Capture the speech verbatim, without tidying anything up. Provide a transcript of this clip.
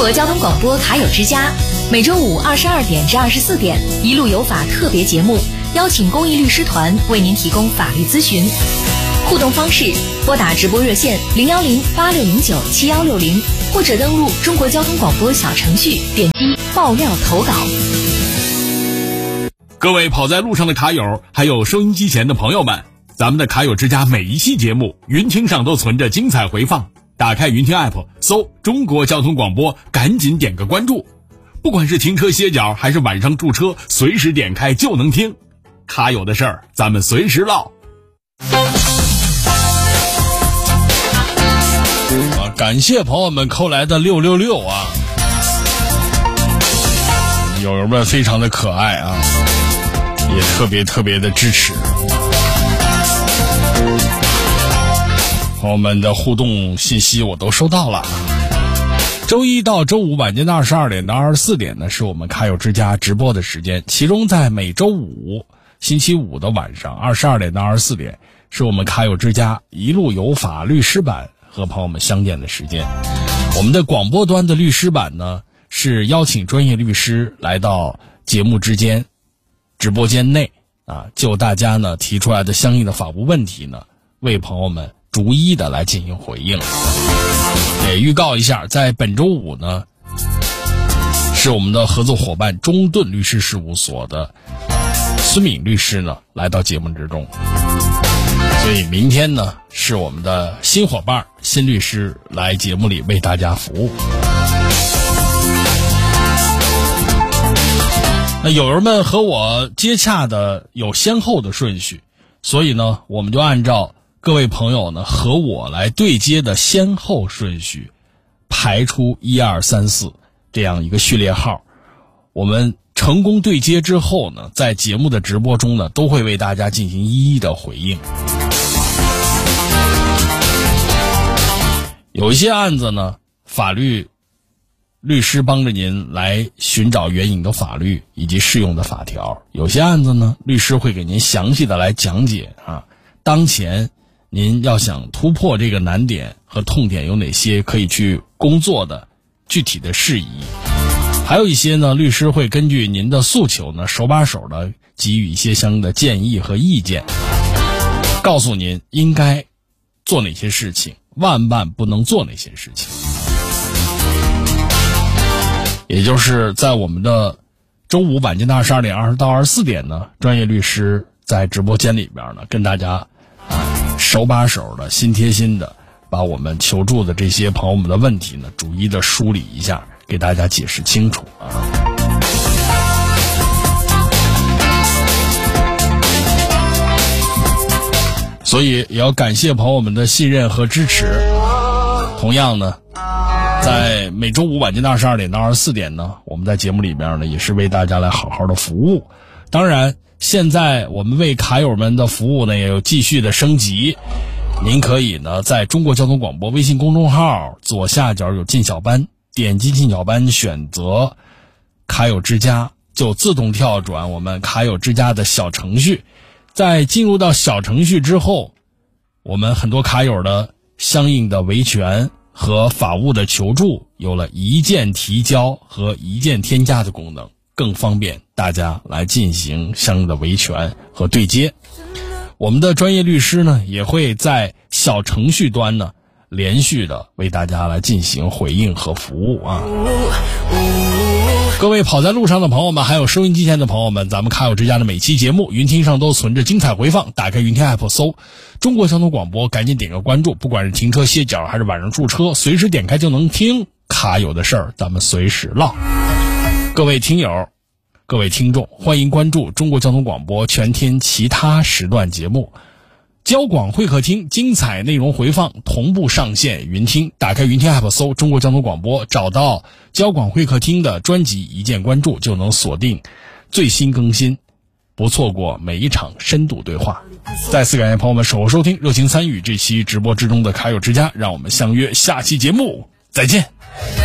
国交通广播卡友之家，每周五二十二点至二十四点，一路有法特别节目，邀请公益律师团为您提供法律咨询。互动方式：拨打直播热线零幺零八六零九七幺六零，或者登录中国交通广播小程序，点击爆料投稿。 各位跑在路上的卡友，还有收音机前的朋友们，咱们的卡友之家每一期节目云听上都存着精彩回放，打开云听 app 搜中国交通广播，赶紧点个关注。不管是停车歇脚还是晚上驻车，随时点开就能听。卡友的事儿咱们随时唠。 啊，感谢朋友们扣来的六六六啊，友友们非常的可爱啊，也特别特别的支持。朋友们的互动信息我都收到了。周一到周五晚间的二十二点到二十四点呢，是我们卡友之家直播的时间，其中在每周五星期五的晚上二十二点到二十四点，是我们卡友之家一路有法律师版和朋友们相见的时间。我们的广播端的律师版呢，是邀请专业律师来到节目之间直播间内啊，就大家呢提出来的相应的法务问题呢，为朋友们逐一的来进行回应。也预告一下，在本周五呢，是我们的合作伙伴中盾律师事务所的孙敏律师呢来到节目之中，所以明天呢是我们的新伙伴新律师来节目里为大家服务。那友友们和我接洽的有先后的顺序，所以呢我们就按照各位朋友呢和我来对接的先后顺序排出一二三四这样一个序列号。我们成功对接之后呢，在节目的直播中呢都会为大家进行一一的回应。有一些案子呢，法律律师帮着您来寻找援引的法律以及适用的法条，有些案子呢，律师会给您详细的来讲解啊，当前您要想突破这个难点和痛点有哪些可以去工作的具体的事宜。还有一些呢，律师会根据您的诉求呢，手把手的给予一些相应的建议和意见，告诉您应该做哪些事情，万万不能做哪些事情。也就是在我们的周五晚间的二十二点二十到二十四点呢，专业律师在直播间里边呢，跟大家啊手把手的、心贴心的，把我们求助的这些朋友们的问题呢，逐一的梳理一下，给大家解释清楚啊。所以也要感谢朋友们的信任和支持。同样呢，在每周五晚间的二十二点到二十四点呢，我们在节目里边呢，也是为大家来好好的服务。当然，现在我们为卡友们的服务呢，也有继续的升级。您可以呢，在中国交通广播微信公众号左下角有进小班，点击进小班，选择卡友之家，就自动跳转我们卡友之家的小程序。在进入到小程序之后，我们很多卡友的相应的维权和法务的求助有了一键提交和一键添加的功能，更方便大家来进行相应的维权和对接。我们的专业律师呢，也会在小程序端呢连续的为大家来进行回应和服务啊。各位跑在路上的朋友们，还有收音机前的朋友们，咱们卡友之家的每期节目云听上都存着精彩回放，打开云听 app 搜中国交通广播，赶紧点个关注，不管是停车歇脚还是晚上驻车，随时点开就能听卡友的事儿，咱们随时唠。各位听友，各位听众，欢迎关注中国交通广播全天其他时段节目，交广会客厅精彩内容回放同步上线云听，打开云听 app 搜中国交通广播，找到交广会客厅的专辑，一键关注就能锁定最新更新，不错过每一场深度对话。再次感谢朋友们守候收听，热情参与这期直播之中的卡友之家，让我们相约下期节目再见。